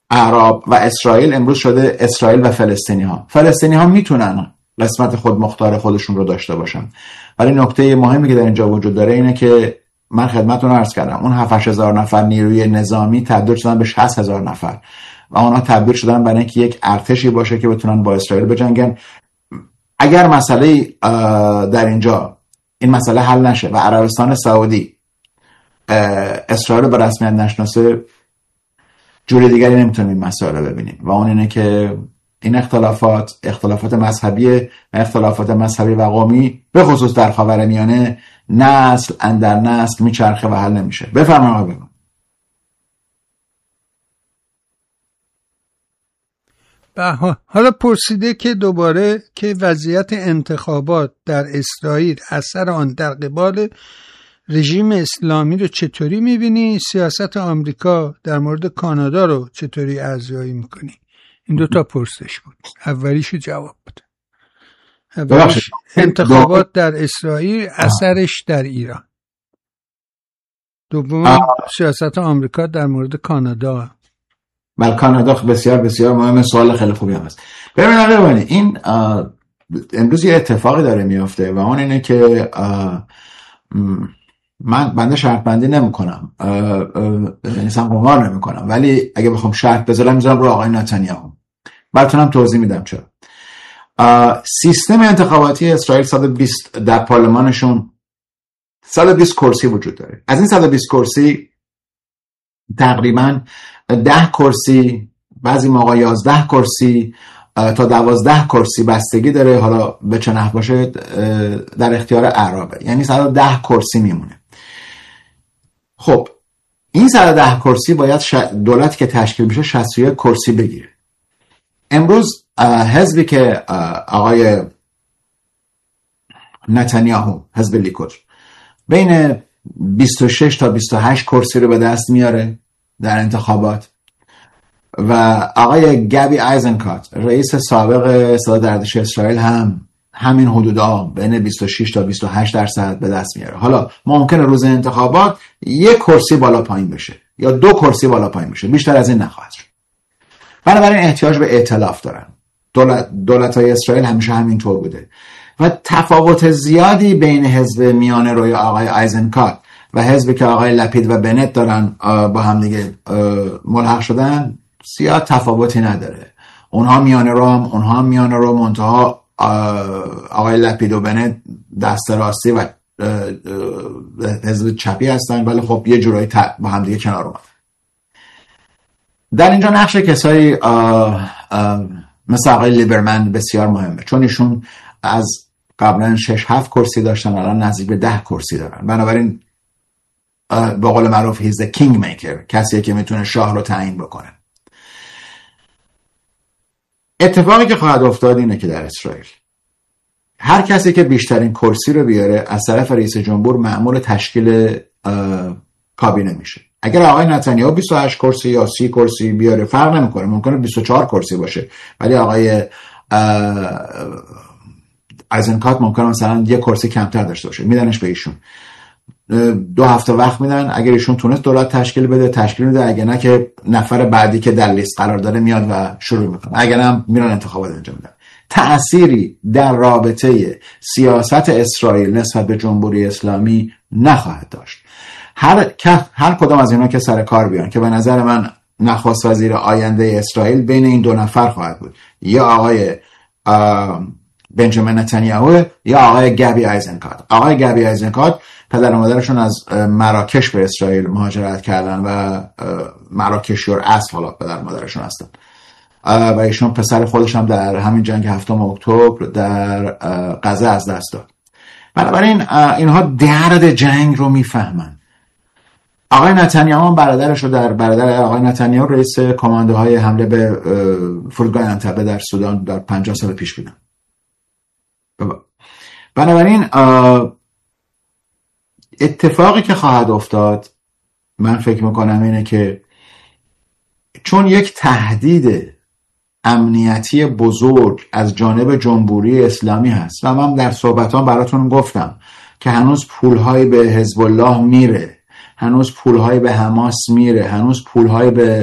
اعراب و اسرائیل امروز شده اسرائیل و فلسطینی ها میتونن قسمت خود مختار خودشون رو داشته باشن، ولی نکته مهمی که در اینجا وجود داره اینه که من خدمتتون عرض کردم اون 7-8 هزار نفر نیروی نظامی تبدیل شدن به 60 هزار نفر و اونا تبدیل شدن برای اینکه یک ارتشی باشه که بتونن با اسرائیل بجنگن. اگر مسئله در اینجا این مسئله حل نشه و عربستان سعودی اسرائیل به رسمیت نشناسه، جوری دیگری نمیتونیم این مسئله رو ببینیم و اون اینه که این اختلافات مذهبی و اختلافات مذهبی و قومی به خصوص در خاورمیانه نسل اندر نسل میچرخه و حل نمیشه. بفرمایید آقا. بگم حالا پرسیده که دوباره که وضعیت انتخابات در اسرائیل اثر آن در قبال رژیم اسلامی رو چطوری میبینی؟ سیاست آمریکا در مورد کانادا رو چطوری ارزیابی میکنی؟ این دوتا پرسش بود. اولیشو جواب بده. اولیش انتخابات در اسرائیل اثرش در ایران. دوم سیاست آمریکا در مورد کانادا. بله کانادا بسیار بسیار مهمه. سوال خیلی خوبی هم هست. ببینید این امروز یه اتفاقی داره میفته و اون اینه که من بنده شرط بندی نمی کنم، انسان قمار نمی کنم، ولی اگه بخوام شرط بذارم میذارم رو آقای نتانیاهو. براتونم توضیح میدم چرا. سیستم انتخاباتی اسرائیل 120 در پارلمانشون 120 کرسی وجود داره. از این 120 کرسی تقریبا 10 کرسی، بعضی موقع 11 کرسی تا 12 کرسی بستگی داره حالا به چه نحو باشه در اختیار اعرابه، یعنی 110 کرسی میمونه. خب این 110 کرسی باید دولتی که تشکیل میشه 61 کرسی بگیره. امروز حزبی که آقای نتانیاهو، حزب لیکود، بین 26 تا 28 کرسی رو به دست میاره در انتخابات و آقای گابی آیزنکات رئیس سابق صدای ارتش اسرائیل هم همین حدودا بین 26 تا 28% به دست میاره. حالا ممکنه روز انتخابات یک کرسی بالا پایین بشه یا 2 کرسی بالا پایین بشه، بیشتر از این نخواهد شد. بنابراین احتیاج به ائتلاف دارن. دولت‌های اسرائیل همیشه همینطور بوده و تفاوت زیادی بین حزب میانه روی آقای آیزنکات و حزبی که آقای لپید و بنت دارن با هم دیگه ملحق شدن زیاد تفاوتی نداره. اونها میانه رو منتها آقای لپید و بنت دست راستی و حزب چپی هستن، ولی خب یه جورایی با هم دیگه کنار اومدن. در اینجا نقش کسایی مثل آقای لیبرمن بسیار مهمه، چون ایشون از قبلا 6-7 کرسی داشتن، الان نزدیک به 10 کرسی دارن. بنابراین به قول معروف he's the king maker، کسیه که میتونه شاه رو تعیین بکنه. اتفاقی که خواهد افتاد اینه که در اسرائیل هر کسی که بیشترین کرسی رو بیاره از طرف رئیس جمهور مأمور تشکیل کابینه میشه. اگر آقای نتانیاهو 28 کرسی یا 30 کرسی بیاره فرق نمیکنه، ممکنه 24 کرسی باشه، ولی آقای آیزنکات ممکنه مثلا 1 کرسی کمتر داشته باشه، میدنش به ایشون. 2 هفته وقت میدن، اگر ایشون تونست دولت تشکیل بده، اگه نه که نفر بعدی که در لیست قرار داره میاد و شروع میکنه، اگر نه میرن انتخابات انجام میدن. تأثیری در رابطه سیاست اسرائیل نسبت به جمهوری اسلامی نخواهد داشت. هر کدام از اینا که سر کار بیان، که به نظر من نخست وزیر آینده اسرائیل بین این 2 نفر خواهد بود، یا آقای بنجامین نتانیاهو یا آقای گابی آیزنکات. آقای گابی آیزنکات پدر و مادرشون از مراکش به اسرائیل مهاجرت کردن و مراکشیور اصل حالا پدر و مادرشون هستن و ایشون پسر خودش هم در همین جنگ 7 اکتبر در غزه از دست داد. بنابراین اینها درد جنگ رو میفهمن. آقای نتانیاهو برادر آقای نتانیاهو رئیس کماندوهای حمله به فرودگاه انتبه در سودان در 50 سال پیش بودن. بنابراین اتفاقی که خواهد افتاد من فکر میکنم اینه که چون یک تهدید امنیتی بزرگ از جانب جمهوری اسلامی هست و من در صحبتام براتون گفتم که هنوز پولهای به حزب الله میره، هنوز پولهای به حماس میره، هنوز پولهای به